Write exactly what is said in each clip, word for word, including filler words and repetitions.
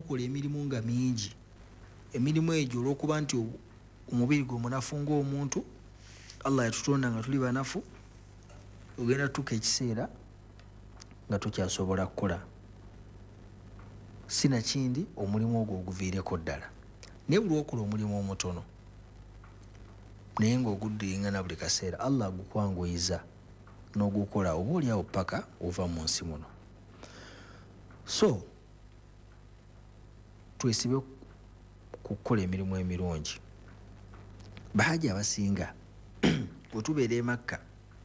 tukola emirimu nga mingi. Emirimu egyo olw'okuba nti omubiri gwe munafu ng'omuntu, Allah yatutonda nga tuli banafu, ogenda tuka ekiseera nga tukyasobola kukola sinakindi omulimu ogwo oguviireko ddala. Naye buli okola omulimu omutono naye ng'oguddiringa na buli kaseera, Allah agukwanguyiza n'ogukola oba oliawo paka ova mu nsi muno. So twesibe kukola emirimu emirungi. Bahaji abasinga bwe tubeera e Makka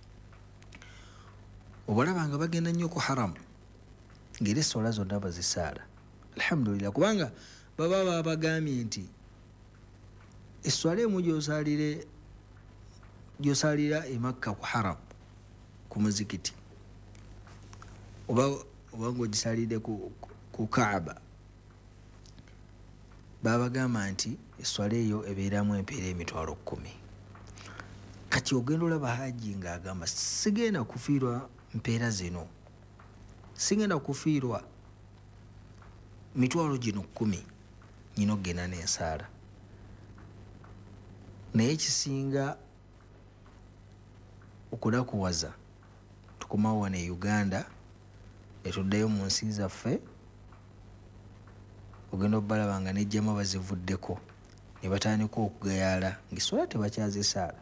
obalaba nga bagenda nnyo ku haramu ng'era esswala zonna bazisaala, alhamdulillah, kubanga baba babagambye nti esswala emu gy'osaalire gy'osaalira e Makka ku haramu ku muzikiti oba oba ng'ogisaalidde ku, ku Kaaba, babagamba nti esswala eyo ebeeramu empeera emitwalo kkumi. Kati ogenda olaba haji ng'agamba sigenda kufiirwa mpeera zino, sigenda kufiirwa mitwalo gino kkumi, nyina okgenda n'ensaala. Naye ekisinga okunakuwaza tukomawo wano e Uganda ne tuddayo mu nsi zaffe, ogenda obalaba nga n'ejjama bazivuddeko ne batandika okugayaala ng'esswala tebakyazisaala.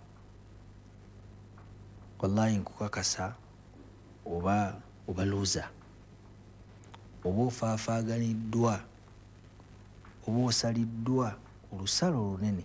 Wallahi nkukakasa oba obaluuza, oba ofaafaaganiddwa, oba osaliddwa olusala olunene,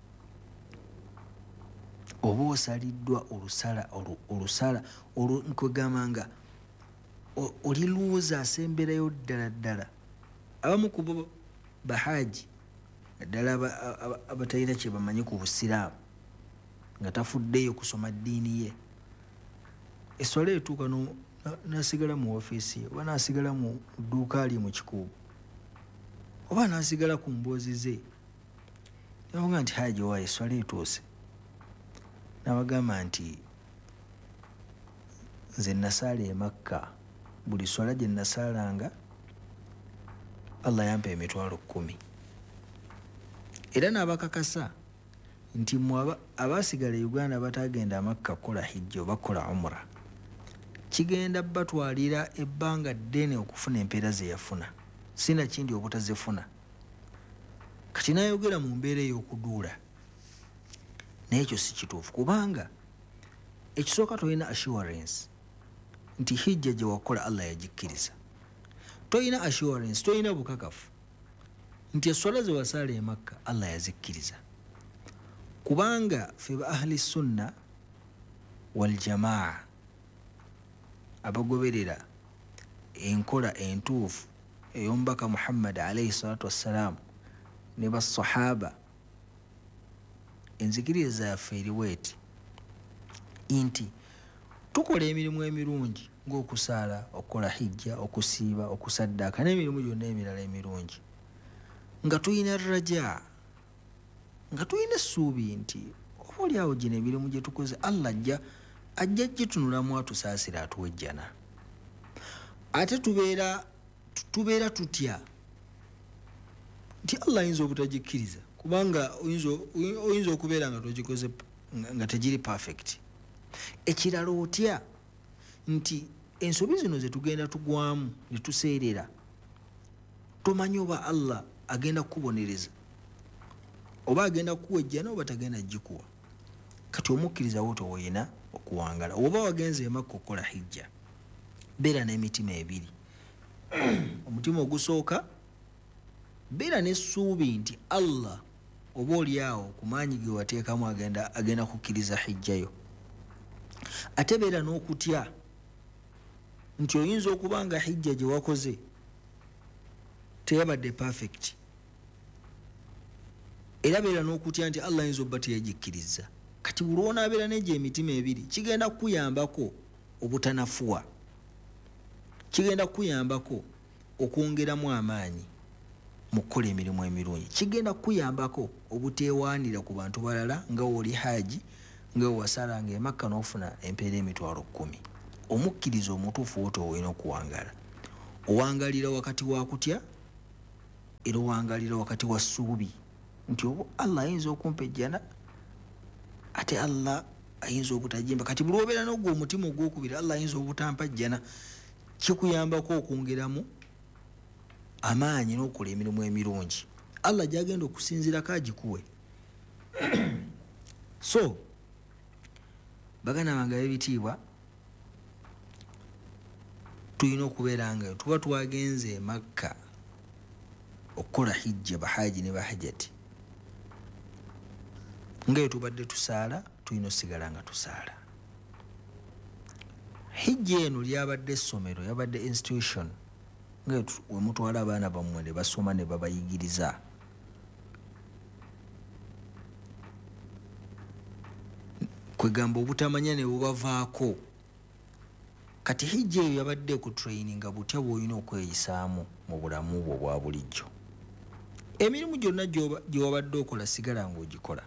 oba osaliddwa olusala olusala nkugamba nga oliluuza asemberayo ddala ddala. Abamu ku bo bahaji ddala abatalina kye bamanyi ku busiraamu nga tafuddeyo kusoma ddiini ye, esswala etuuka n'asigala mu ofiisi ye, oba n'asigala mu dduuka lye mu kikuubo, oba n'asigala ku mboozi ze. Nabaga nti haji waayo esswala etuuse. Nabagamba nti nze nasaala e Makka, buli swala gye nasaalanga Allah yampa emitwalo kkumi. Era n'abakakasa nti mwe abaasigala e Uganda batagenda Makka kukola hijja oba kukola umra, kigenda batwalira ebbanga ddene okufuna empeera ze yafuna, sinakindi obutazifuna. Kati nayogera mu mbeera ey'okuduula, naye ekyo si kituufu, kubanga ekisooka tolina assurance nti hijja gye wakola Allah yagikkiriza. Tolina assurance, tolina bukakafu nti esswala ze wasaala e Makka Allah yazikkiriza, kubanga fe ba ahli sunna wal jamaa abagoberera enkola entuufu ey'omubaka Muhammad alayhi salatu wassalamu ne basahaba, enzikiriza yaffe eriwo eti nti tukola emirimu emirungi ng'okusaala, okukola hijja, okusiiba, okusaddaaka n'emirimu gyonna emirala emirungi, nga tulina raja, nga tulina essuubi nti oba oliawo gino emirimu gye tukoze Allah ajja ajja gitunulamu atusaasira atuwejjana. Ate tubeera tubeera tutya nti Allah ayinza obutagikkiriza, kubanga oyinza okubeera nga togikoze nga tegiri perfect. Ekirala otya nti ensobi zino ze tugenda tugwamu ne tuseerera, tomanyi oba Allah agenda kukubonereza oba agenda kukuwejjana oba tagenda gikuwa. Kati omukkiriza wo towoyina okuwangala. Oba wagenze e Makka okukola hijja, beera n'emitima ebiri. Omutima ogusooka, beera n'essuubi nti Allah oba oliawo ku maanyi ge wateekamu agenda agenda kukkiriza hijjayo. Ate beera n'okutya nti oyinza okuba nga hijja gye wakoze teyabadde perfect, era beera n'okutya nti Allah ayinza obba teyagikkiriza. Kati buli onaabeera n'egyo emitima ebiri, kigenda kukuyambako obutanafuwa, kigenda kukuyambako okwongeramu amaanyi mu kukola emirimu emirungi, kigenda kukuyambako obuteewaanira ku bantu balala nga oli haji nga wasaalanga e Makka n'ofuna empeera emitwalo kkumi. Omukkiriza omutuufu woto olina okuwangala. Owangalira wakati wa kutya era owangalira wakati wa ssuubi nti obo Allah ayinza okumpa ejjana ate Allah ayinza obutajimba. Kati buli obeera n'ogwo omutima ogwokubiri Allah ayinza obutampa jjana, kikuyambako okwongeramu amaanyi n'okola emirimu emirungi. Allah gyagenda okusinziirako agikuwe. So baganda bange ab'ebitiibwa, tulina okubeera nga tuba twagenze e Makka okukola hijja, bahaji ne bahajati, ngayo tubadde tusaala, tulina osigala nga tusaala. Hijja eno lyabadde essomero, yabadde institution, ngayo wemutwala abaana bammwe ne basoma ne babayigiriza. Kwegamba obutamanya ne bubavaako. Kati hijja eyo yabadde ku traininga butya bw'olina okweyisaamu mu bulamu bwo bwa bulijjo. Emirimu gyonna gye wabadde okola sigala ng'ogikola.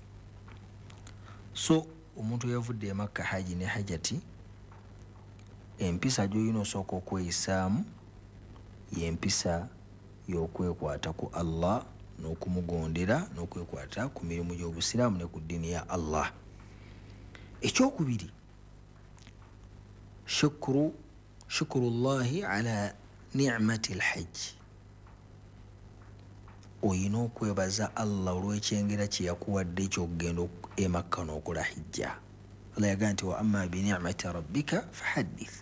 So omuntu yavudde e Makka haji ne hajati, empisa gy'olina osooka okweyisaamu y'empisa y'okwekwata ku Allah n'okumugondera n'okwekwata ku mirimu gy'obusiraamu ne ku ddiini ya Allah. Ekyokubiri, shukuru shukurullahi ala ni'mati alhajj. Oyina okwebaza Allah olw'ekyengera kye yakuwadde ekyokugenda e Makka n'okola hijja. Allah yagamba nti wa amma bi ni'mati rabbika fahaddith.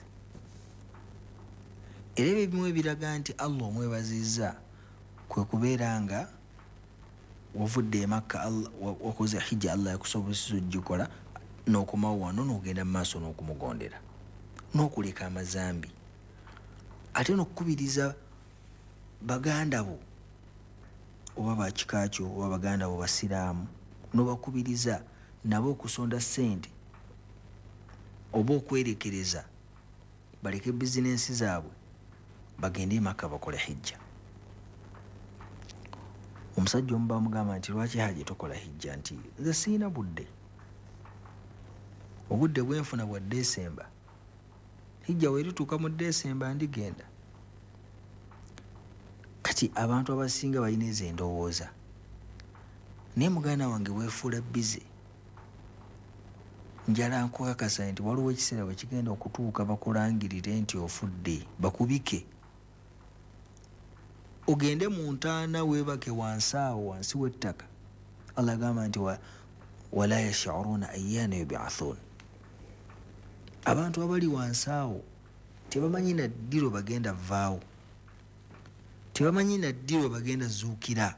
Era ebyo bimu ebiraga nti Allah omwebazizza kwe kubeera nga wavudde e Makka, wakoze hijja, Allah yakusobozesa ogikola n'okomawo wano n'ogenda mu maaso n'okumugondera n'okuleka amazambi, ate n'okukubiriza baganda bo oba bakika kyo oba baganda bo basiraamu, n'obakubiriza nabo okusonda ssente oba okwerekereza baleke bizinensi zaabwe bagende e Makka bakole hijja. Omusajja omu bamugamba nti lwaki haji tokola hijja? Nti nze siina budde, obudde bwenfuna bwa Desemba, hijja werituuka mu Desemba ndigenda. Kati abantu abasinga balina ezo endowooza, naye muganda wange weefuula bize, njala nkukakasa nti waliwo ekiseera bwe kigenda okutuuka bakulangirire nti ofudde, bakubike ogende mu ntaana weebake wansi awo wansi w'ettaka. Allah agamba nti wala yash'uruna ayyana yub'athun. Abantu abali wansi awo tebamanyi na ddiro bagenda vaawo, tebamanyi na ddiro bagenda zuukira.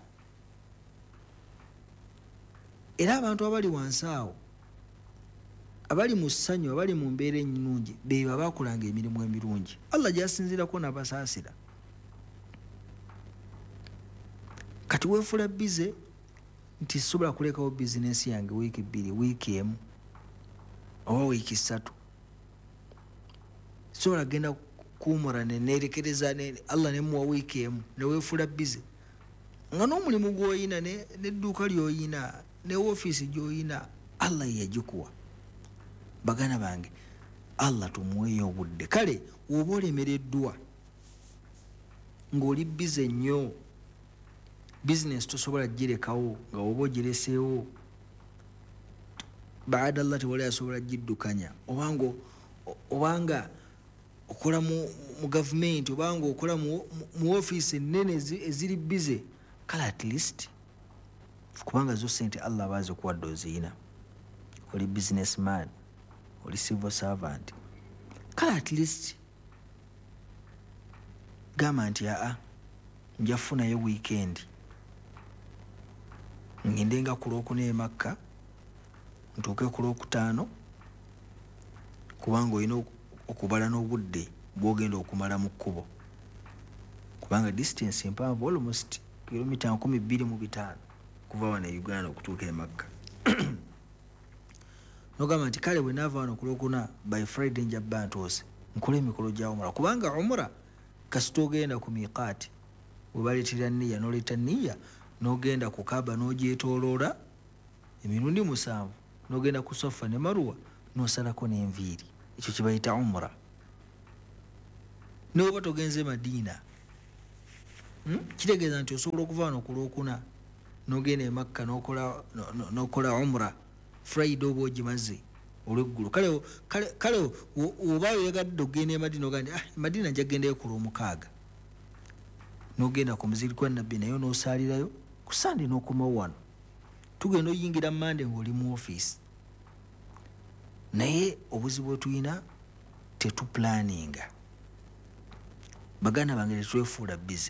Era abantu abali wansi awo, abali mu ssanyu, abali mu mbeera ennungi, be babaakolanga emirimu emirungi. Allah gy'asinziirako n'abasaasira. Kati weefula bize nti sobola kulekawo bizinensi yange wiiki bbiri, wiiki emu oba wiiki ssatu, sobola genda kuwumula neerekereza Allah nemuwa wiiki emu, neweefula bize nga n'omulimu gw'oyina n'edduuka ly'oyina ne woofiisi gy'oyina Allah ye yagikuwa. Baganda bange, Allah tumuweeyo obudde. Kale woba olemereddwa ng'oli bize nnyo, bizinesi tosobola girekawo, nga woba ogireseewo baada Allah tewali asobola giddukanya, obanga obanga okola mu gavumenti, obanga okola mu woofiisi ennene eziri bize, kale at least kubanga zo sente Allah baazikuwadde oziyina, oli businessman, oli civil servant, kale at least gamba nti aa nja funayo weekend ngende nga ku Lwokuna e Makka ntuuke ku Lwokutaano, kubanga olina okubala n'obudde bw'ogenda okumala mu kkubo, kubanga distance mpanvu, almost kilomita nkumi bbiri mu bitaano kuva wano e Uganda okutuuka e Makka. Nogamba nti kale bwe naava wano ku Lwokuna by Friday njabba ntuuse nkola emikolo gya umra, kubanga umra kasita ogenda ku miqaati webaleetera nniya n'oleeta nniya n'ogenda ku Kaaba n'ogyetooloola emirundi musanvu, n'ogenda ku Safa ne Marwa n'osalako n'enviiri, ekyo kye bayita umra. Ne bw'oba togenze Madiina hmm? Kitegeeza nti osobola okuva wano ku Lwokuna n'ogenda e Makka n'okola n'okola umra Friday oba ogimaze olw'eggulu. kale kale kale oba oyagadde okgenda e Madina ogamba nti ah Madina nja kugendayo ku Lwomukaaga, n'ogenda ku muziri gwa Nabbi nayo n'osaalirayo ku Sande n'okomawo wano. Tugenda oyingira Mande ng'oli mu ofiisi, naye obuzibu bwe tulina tetupulaninga. Baganda bange tetwefuula bize.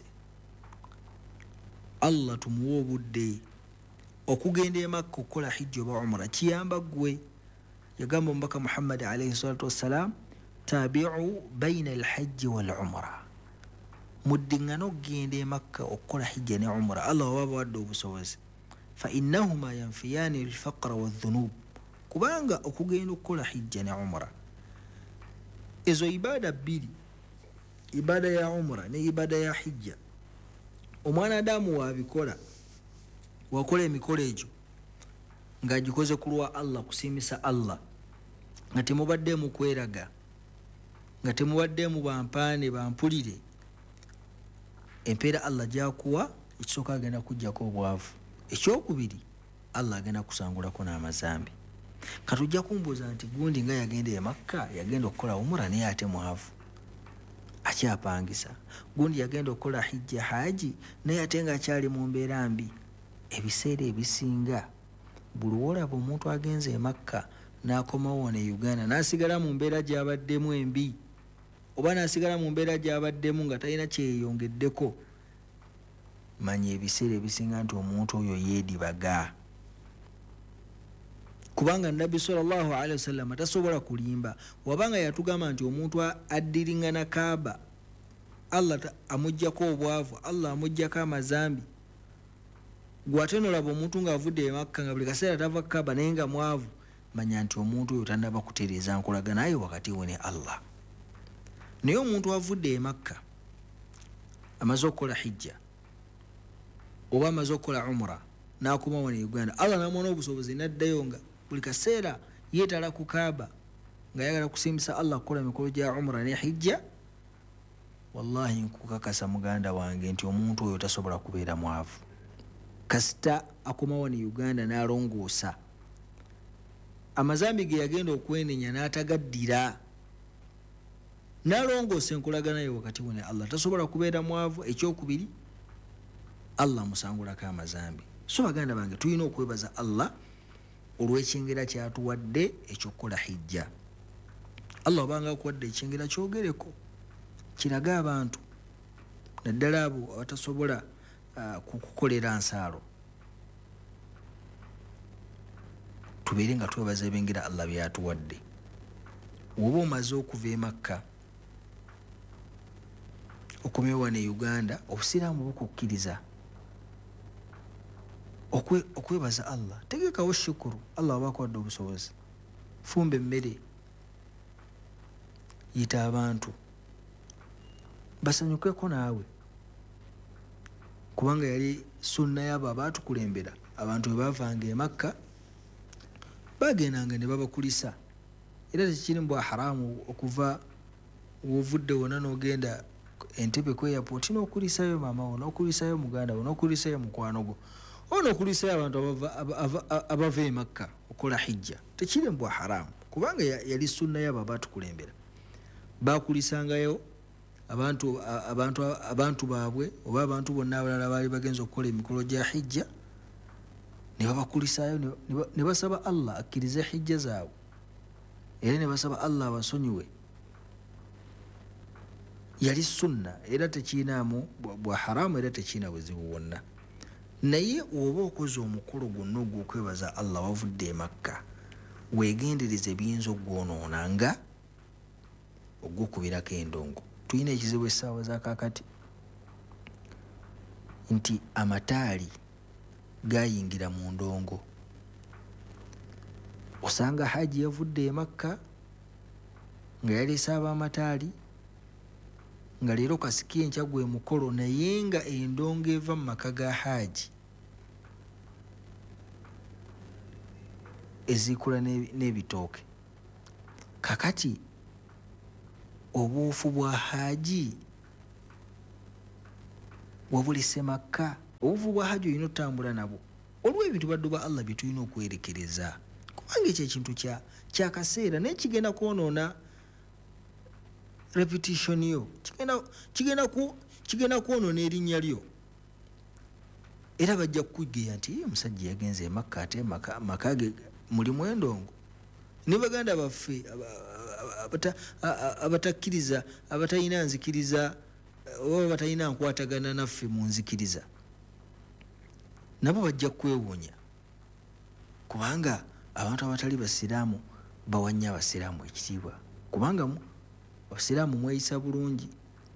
Allah tumuwa obudde okugenda e Makka okukola hijja oba umra kiyamba gwe. Yagamba omubaka Muhammad alayhi salatu wassalam, tabi'u baina alhajji wal umra, muddingana okugenda e Makka okukola hijja ne umra Allah waba bawadde obusobozi. Fa innahuma yanfiyani alfaqra wadhunub, kubanga okugenda okukola hijja ne umra ezo ibada bbiri, ibada ya umra ne ibada ya hijja, omwana adamu wabikola wakola emikolo egyo ng'agikoze ku lwa Allah, kusiimisa Allah, nga temubaddemu kweraga, nga temubaddemu bampaane bampulire, empeera Allah gyakuwa ekisooka agenda kujjako obwavu, ekyokubiri Allah agenda kusangulako n'amazambi. Katujja kumbuuza nti gundi nga yagenda e Makka yagenda okukola umra naye ate mwavu akyapangisa, gundi yagenda okukola hijja haji naye ate nga akyali mu mbeera mbi. Ebiseera ebisinga buli wolaba omuntu agenze e Makka n'akomawo ne Uganda n'asigala mu mbeera gy'abaddemu embi, oba n'asigala mu mbeera gy'abaddemu nga talina kyeyongeddeko, manya ebiseera ebisinga nti omuntu oyo yeedibaga, kubanga Nabbi sallallahu alaihi wasallam tasobola kulimba. Wabanga yatugamba nti omuntu addiringana Kaaba Allah amuggyako obwavu, Allah amuggyako amazambi, gwate nolaba omuntu ng'avudde e Makka nga buli kaseera tava Kaaba naye nga mwavu, manya nti omuntu oyo tannaba kutereeza nkolaga naye wakati we ne Allah. Naye omuntu avudde e Makka amaze okukola hijja oba amaze okukola umra n'akomawo ne Uganda, Allah n'amuwa obusobozi n'addayo nga buli kaseera yeetala ku Kaaba ng'ayagala kusiimisa Allah kukola emikolo gya umra ne hijja, wallahi nkukakasa muganda wange nti omuntu oyo tasobola kubeera mwavu. Kasita akomawo ne Uganda n'alongoosa amazambi ge yagenda okwenenya n'atagaddira, n'alongoosa enkolagana ye wakati we ne Allah, tasobola kubeera mwavu. Ekyokubiri Allah musangulako amazambi. So baganda bange tulina okwebaza Allah olw'ekyengera kyatuwadde ekyokukola hijja. Allah obanga akuwadde ekyengera kyogereko, kiraga abantu naddala abo abatasobola uh, kukukolera nsaalo, tubeere nga twebaza ebengera Allah byatuwadde. Woba omaze okuva e Makka okomyewa ne Uganda, obusiraamu bukukkiriza okwe okwebaza Allah, tegekawo shukuru. Allah waba akuwadde obusobozi, fumba emmere, yita abantu basanyukeko naawe, kubanga yali sunna y'abo abaatukulembera. Abantu bwe baavanga e Makka bagendanga ne babakulisa, era tekiri mbwa haramu okuva wovudde wonna n'ogenda Entebbe ku airport n'okulisayo maama wo, n'okulisayo muganda wo, n'okulisayo mukwano gwo, ono okulisayo abantu abava e Makka okola hijja, tekiri mbwa haramu, kubanga yali sunna y'abo abaatukulembera. Bakulisangayo abantu abantu abantu baabwe oba abantu bonna abalala baali bagenza okukola emikolo gya hijja, ne babakulisayo ne basaba Allah akkirize hijja zaabwe, era ne basaba Allah abasonyiwe. Yali sunna era tekiinaamu bwa haramu, era tekiina buzibu bwonna. Naye oba okoze omukolo gwonna ogw'okwebaza Allah wavudde e Makka, weegendereze ebiyinza okwonoona nga ogw'okubirako endongo. Tulina ekizibu essaawa za kaakati nti amataali gayingira mu ndongo. Osanga haji yavudde e Makka nga yaleese ab'amataali, nga leero kasiki enkya gwe mukolo, naye nga endongo eva mu maka ga haji ezikula n'ebitooke. Kakati obuufu bwa haji wabulise Makka obuvu bwa hajji olina otambula nabwo olwo ebintu baddu ba Allah bye tulina okwerekereza kubanga ekyo ekintu kya kyakaseera naye kigenda kwonoona repetition yo kigenda kigenda ku kigenda kwonoona erinnya lyo era bajja kukugeya nti omusajja yagenze e Makka ate Makka Makka ge mulimu endongo ne baganda baffe abatakkiriza abatayina nzikiriza oba batayina nkwatagana naffe mu nzikiriza nabo bajja kwewuunya kubanga abantu abatali basiraamu bawanya abasiraamu ekitiibwa kubanga abasiraamu mweyisa bulungi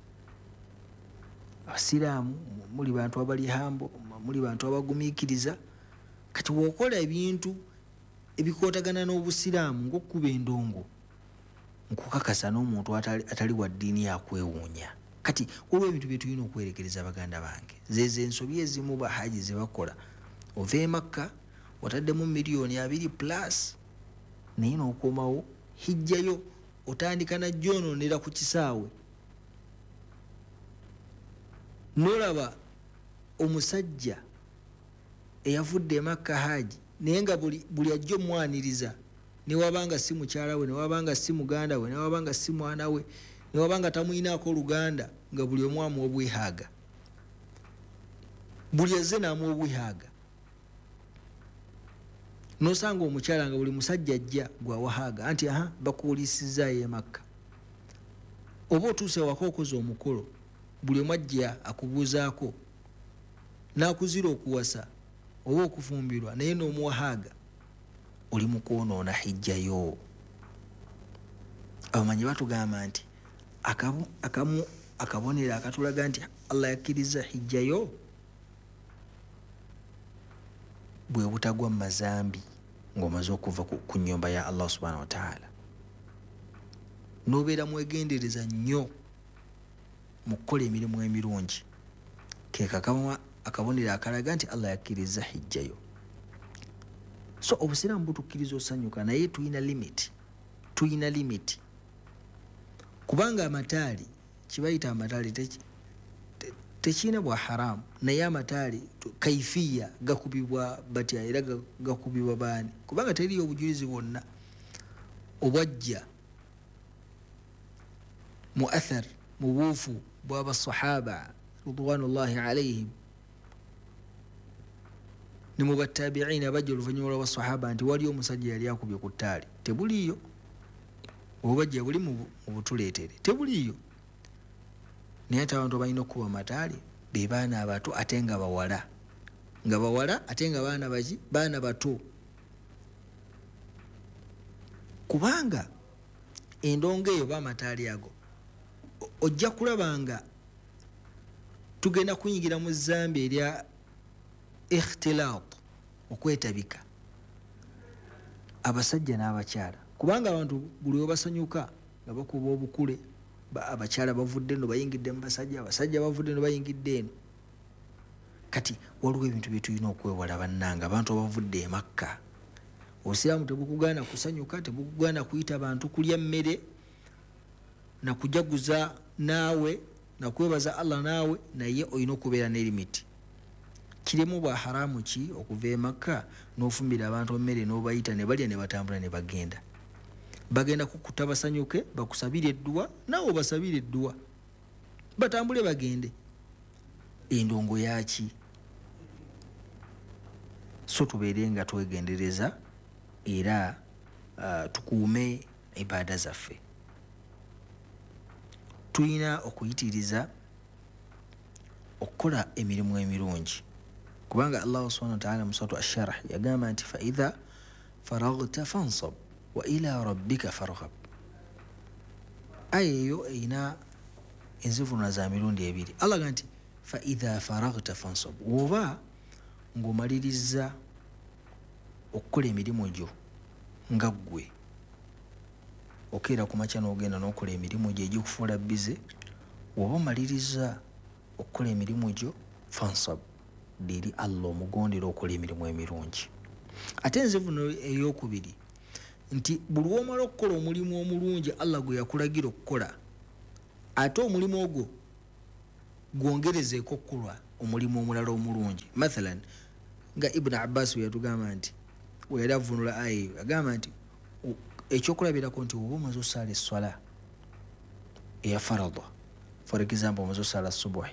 abasiraamu muli bantu abali hambo muli bantu abagumiikiriza kati wokola ebintu ebikootagana n'obusiraamu ng'okkuba endongo nkukakasa n'omuntu atali, atali wa ddiini yakwewuunya kati olwo ebintu bye tulina okwerekereza baganda bange zeeze ensobi ezimu bahaji ze bakola ova e Makka wataddemu miliyoni abiri plus naye n'okomawo hijjayo otandika najjoonoonera ku kisaawe n'olaba omusajja eyavudde e Makka haji naye nga buli, buli ajja omwaniriza newabanga si mukyala we newabanga si muganda we newabanga si mwana we newabanga tamuyinaako oluganda nga buli omu amuwa obwehaaga buli azze n'amuwa obwehaaga nosanga omukyala nga buli musajja ajja gwawahaaga anti aha bakuulisizaayo e Makka oba otuuse waka okoze omukolo buli omu ajja akubuuzaako n'akuzira okuwasa oba okufumbirwa naye n'omuwahaaga oli mu kwonoona hijjayo abamanyi batugamba nti akamu akamu akabonero akatulaga nti Allah yakkiriza hijjayo bwe butagwa mu mazambi ng'omaze okuva ku nnyumba ya Allah subhanahu wa ta'ala n'obeera mwegendereza nnyo mu kukola emirimu emirungi ke kakama akabonero akalaga nti Allah yakkiriza hijjayo so obusiraamu butukkiriza osanyuka naye tuyina limit tuyina limit kubanga amataali kibayita amataali tekina bwa haramu naye amataali kaifiya gakubibwa batya era gakubibwa baani kubanga teriyo obujulizi bwonna obwajja mu athar mu buufu bw'abasahaba ridwanullahi alaihim ne mu battabiina bajja oluvannyuma lw'abasahaba nti waliyo omusajja yali akubye ku ttaali tebuliyo obubajja buli mu butuleetere tebuliyo naye ate abantu balina okuba amataali be baana abato ate nga bawala nga bawala ate nga baana baki baana bato kubanga endongo eyo b'amataali ago ojja kulaba nga tugenda kunyigira mu zambi erya ikhtilaat okwetabika abasajja n'abakyala kubanga abantu buli obasanyuka nga bakuba obukule abakyala bavudde eno bayingidde mu basajja abasajja bavudde eno bayingidde eno kati waliwo ebintu bye tulina okwewala bannanga abantu abavudde e Makka obusiraamu tebukugaana kusanyuka tebukugaana kuyita abantu kulya mmere nakujaguza naawe nakwebaza Allah naawe naye olina okubeera ne limiti kiremu bwa haramu ki okuva e Makka n'ofumbira abantu mmere n'obayita ne balya ne batambula ne bagenda bagenda kukuta basanyuke bakusabire eddua naawe basabire eddua batambule bagende endongo yaki so tubeere nga twegendereza era uh, tukuume ibaada zaffe tulina okuyitiriza okukola emirimu emirungi kubanga Allah subhanahu wa ta'ala musatu ash-sharh yagamba nti fa idha faraghta fansab wa ila rabbika farghab ayo ina enzivuna za mirundi ebiri Allah ganti fa idha faraghta fansab oba ngomaliriza okukola emirimu gyo nga ggwe okera ku makya n'ogenda n'okola emirimu gyo egikufuula bize oba omaliriza okukola emirimu gyo fansab diri Allah omugondera okola emirimu emirungi ate enzivuno ey'okubiri nti buli womala okukola omulimu omulungi Allah gwe yakulagira okukola ate omulimu ogwo gwongerezeeko okukolwa omulimu omulala omulungi. Mathalan nga Ibn Abbas yatugamba nti we yali avunula ayi agamba nti ekyokulabirako nti oba omaze osaala esswala eya faradha, for example omaze osaala subuhi,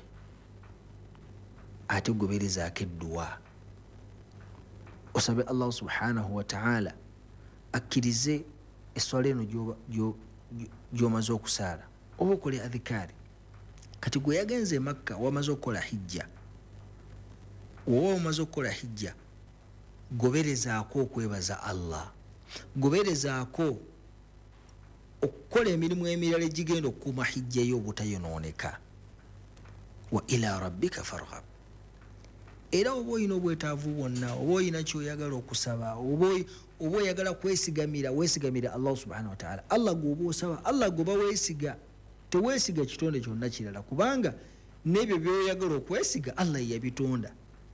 ate goberezaako edduwa osabe Allah subhanahu wa ta'ala akkirize esswala eno gy'omaze okusaala, oba okole adhikaari. Kati gwe yagenze Makka wamaze okukola hijja, oba omaze okukola hijja, goberezaako okwebaza Allah, goberezaako okukola emirimu emirala egigenda okukuuma hijja yo obutayonooneka. Wa ila rabbika farghab. Era oba olina obwetaavu bwonna, oba olina kyoyagala okusaba, oba oyagala kwesigamira, weesigamira Allah subhanahu wa ta'ala. Allah gwoba osaba, Allah gwoba weesiga, teweesiga kitonde kyonna kirala, kubanga n'ebyo byoyagala okwesiga Allah yabitonda.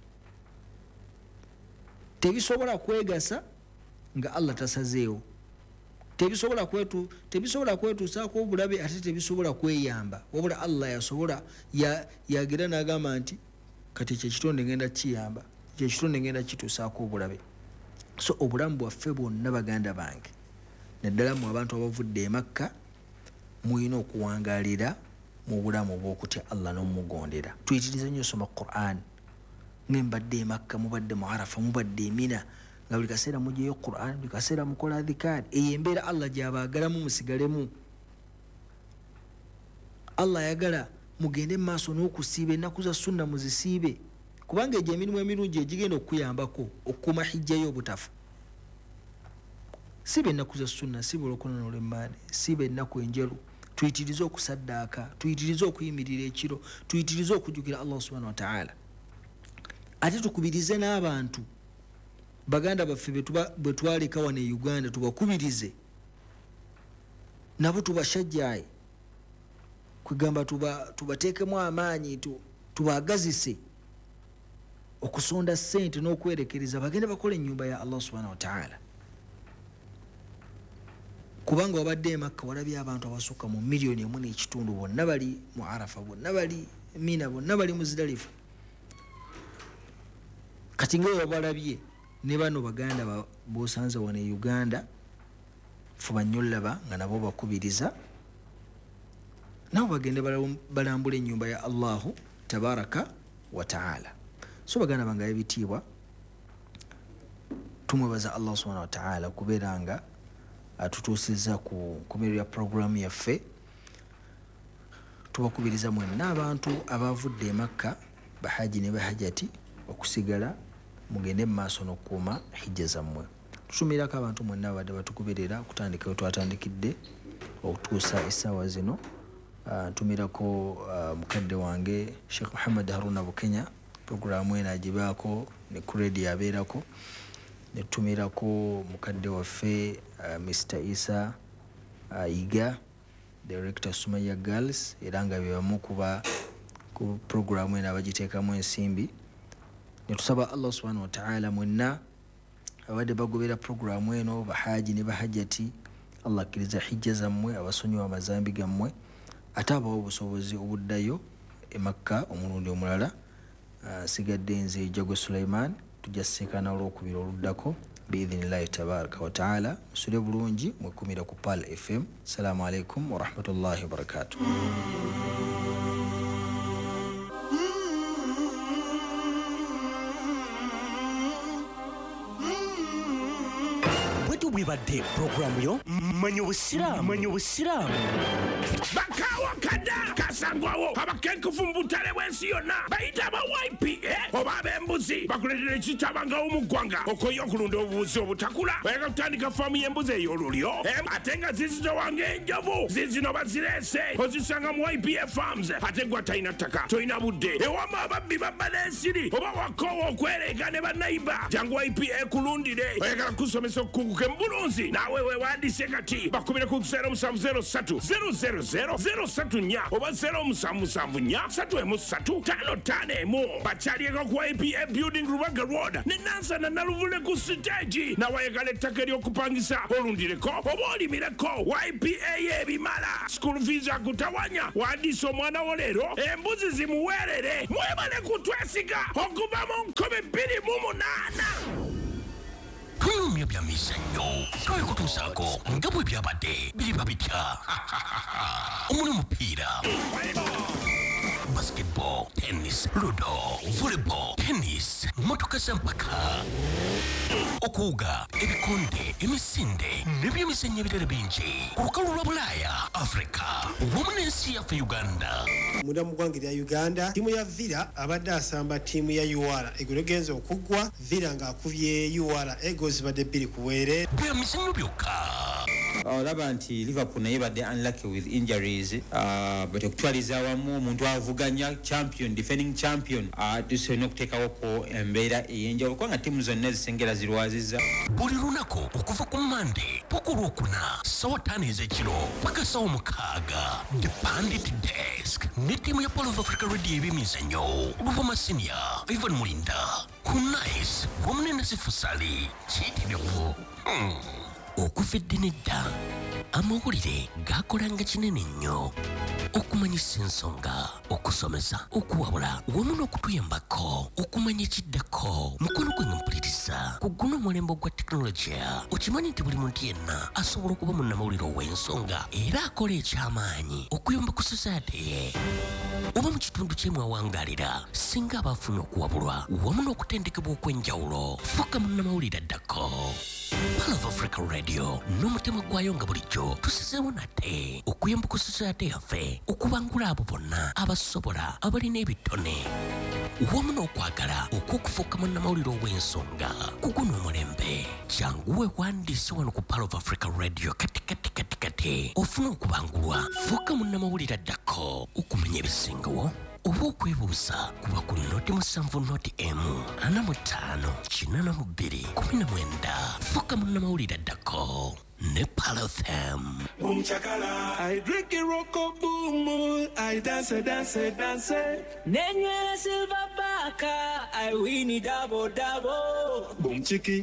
Tebisobola kwegasa nga Allah tasazeewo, tebisobola kwetu tebisobola kwetuusaako obulabe, ate tebisobola kweyamba, wabula Allah yasobola yagira n'agamba nti kati kyekitonde ngenda kiyamba, kyekitonde ngenda kituusaako obulabe. So obulamu bwaffe bwonna baganda bange, naddala mu abantu abavudde e Makka, muyina okuwangaalira mu bulamu bw'okutya Allah n'omugondera. Tuyitirize nnyo soma Qur'an. Ngembadde e Makka, mubadde mu Arafa, mubadde e Mina, nga buli kaseera mugyeyo Qur'an, buli kaseera mukola adhikaari. Eyo embeera Allah gy'abaagalamu musigalemu. Allah ayagala mugende mu maaso n'okusiiba ennaku za sunna muzisiibe, kubanga egyo emirimu emirungi egigenda okuyambako okukuuma hijja yo obutafa. Siiba ennaku za sunna, siiba olw'okunona olw'emmaani, siiba ennaku enjeru. Tuyitirize okusaddaaka, tuyitirize okuyimirira ekiro, tuyitirize okujjukira Allah subhanahu wa ta'ala. Ate tukubirize n'abantu baganda baffe bwe twaleka wano e Uganda, tubakubirize nabo, tubashajjaaye, kwegamba tubateekemu amaanyi, tubaagazise okusonda ssente n'okwerekereza bagende bakola ennyumba ya Allah subhanahu wa ta'ala. Kubanga wabadde e Makka walabye abantu abasukka mu miliyoni emu n'ekitundu, bonna bali mu Arafa, bonna bali Mina, bonna bali Muzdalifa. Kati ngawe balabye ne bano baganda b'osanze wano e Uganda, fuba nnyo laba nga nabo bakubiriza nabo bagende balambula ennyumba ya Allahu tabaraka wa ta'ala. So baganda bange ebitiibwa, tumwebaza Allah subhanahu wa ta'ala kubeera nga atutuusizza ku kumiro ya programu yaffe. Tubakubiriza mwenna abantu abavudde e Makka, bahaji ne bahajati, okusigala mugende mu maaso n'okukuuma hijja zammwe. Tusumirako abantu mwenna abadde batugoberera okutandika we twatandikidde okutuusa essaawa zino. Ntumirako mukadde wange Sheikh Muhammad Haruna Bukenya, programu eno agibaako ne ku radio abeerako. Ne tutumirako mukadde waffe Mister Isa Iga, Director Sumaya Girls, era nga be bamu kuba ku programu eno abagiteekamu ensimbi. Ne tusaba Allah subhanahu wa ta'ala mwenna abadde bagobera programu eno, bahaji ne bahajati, Allah akkiriza hijja zammwe, abasonyiwa amazambi gammwe, ate abawa obusobozi obuddayo e Makka omulundi omulala. Sigadde nze Jago Sulaiman, tujja sisinkana olwokubiri oluddako biidhinillahi tabaraka wa ta'ala. Musule bulungi, mwekumira ku Pal F M. Assalamu alaikum wa rahmatullahi wa barakatuh. Wibadde programu yo manyo busiramu manyo busiramu bakawa kada kasangwawo abakenkufu mbutale bwensi yonna bayita ba Y P A oba ab'embuzi bakuletera ekitabanga omugwanga okoyo okulunda obubuzi obutakula bayaka kutandika faamu y'embuzi ey'olulyo ate nga zizito wange enjovu zizino bazirese ozisanga mu Y P A Farms. Ate gwa talina ttaka, tolina budde, ewama ababbi babba n'ensiri oba wakoowa okwereka ne bannayiba, jangu Y P A kulundire. Oyagala kusomesa okukugu k'embuzi bulunzi nawe wewandiise kati bakubire ku zero seven zero three zero zero zero zero three nine oba zero seven seven nine three three five five five bakyalieko ku I P A building Rubaga Road ne Nansa na Naluvule ku stage nawayagala ettaka ery'okupangisa olundireko oba olimireko Y P A y'ebimala school fees akutawanya wandiisa omwana wo leero embuzi zimuweerere mwebale kutwesiga okuva mu nkumi bbiri mu munaana Tulumya bya mizannyo toye kutuusaako nga bwe byabadde biriba bitya omuli mupiira basketball, tennis, ludo, volleyball, tennis, motoka z'empaka okuwuga ebikonde emisinde n'ebyemizannyo ebirala bingi ku lukalu lwa Bulaaya Africa wamu n'ensi yaffe Uganda. Munda mu ggwanga lya Uganda ttiimu ya Villa abadde asamba ttiimu ya U R eggulo genza okuggwa Villa ng'akubye U R Eagles badde bbiri ku bwere bya mizannyo byokka. olaba nti Liverpool naye badde unlucky with injuries uh, but okutwaliza awamu omuntu avuganya champion defending champion uh, tusobola okuteekawo ko embeera ey'enjawulo kubanga ttiimu zonna zisengera zirwaziza buli lunaku okuva ku Monday paka olwokuna ssaawa ttaano ez'ekiro paka ssaawa mukaaga The Bandit Desk ne ttiimu ya Pearl of Africa Radio ebyemizannyo Luvuma Senior Ivan Mulinda ku Nice wamu ne Nasifu Sali kiyitirivu hmm. okuva eddene dda amawulire gaakolanga kinene nnyo okumanyisa ensonga okusomesa okuwabula wamu n'okutuyambako okumanya ekiddako mukono gwe nga mpuliriza ku guno omulembe gwa tekinologiya okimanyi nti buli muntu yenna asobola okuba munnamawulire ow'ensonga era akola eky'amaanyi okuyamba ku society ye oba mu kitundu kyemwawangaalira singa aba afuna okuwabulwa wamu n'okutendekebwa okw'enjawulo fuuka munnamawulire addako Pearl of Africa Radio n'omutima gwayo nga bulijjo tusizeewo nate okuyamba ku society yaffe okubangula abo bonna abasobola abalina ebitone wamu n'okwagala okw'okufuuka munnamawulire ow'ensonga ku guno omulembe jangu weewandiise wano ku Pearl of Africa Radio kati kati kati kati ofuna okubangulwa fuuka munnamawulire addako okumanya ebisingawo oba okwebuuza kuba ku noti musanvu noti emu ana mu ttaano kinaana mu bbiri kumi na mwenda fuuka munnamawulire addako ne Pearl F M. Boom chakala, I drink a rocko boom, I dance, dance, dance. Nenye silver baka, I win it double double. Boom chiki.